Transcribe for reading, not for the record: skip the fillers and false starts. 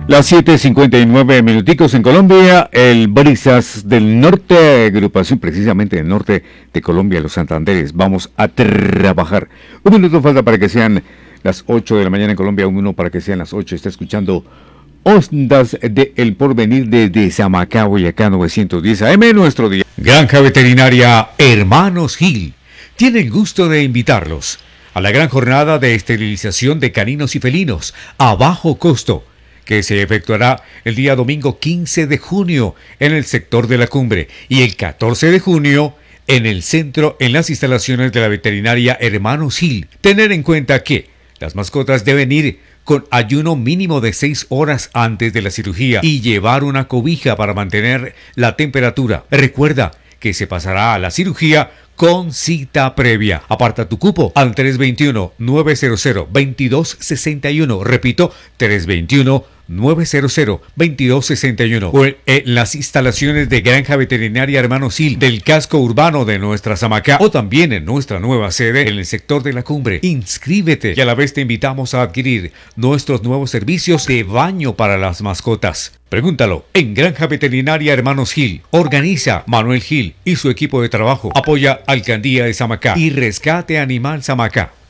Las 7:59 minuticos en Colombia, el Brisas del Norte, agrupación precisamente del norte de Colombia, los Santanderes. Vamos a trabajar. Un minuto falta para que sean las 8 de la mañana en Colombia, uno para que sean las 8. Está escuchando Ondas de El Porvenir desde Samacá, Boyacá, 910 AM, nuestro día. Granja Veterinaria Hermanos Gil tiene el gusto de invitarlos a la gran jornada de esterilización de caninos y felinos a bajo costo, que se efectuará el día domingo 15 de junio en el sector de la Cumbre y el 14 de junio en el centro, en las instalaciones de la veterinaria Hermanos Gil. Tener en cuenta que las mascotas deben ir con ayuno mínimo de 6 horas antes de la cirugía y llevar una cobija para mantener la temperatura. Recuerda que se pasará a la cirugía con cita previa. Aparta tu cupo al 321-900-2261. Repito, 321-900-2261. O en las instalaciones de Granja Veterinaria Hermanos Gil del casco urbano de nuestra Samacá, o también en nuestra nueva sede en el sector de la Cumbre. Inscríbete y a la vez te invitamos a adquirir nuestros nuevos servicios de baño para las mascotas. Pregúntalo en Granja Veterinaria Hermanos Gil. Organiza Manuel Gil y su equipo de trabajo. Apoya Alcaldía de Samacá y Rescate Animal Samacá.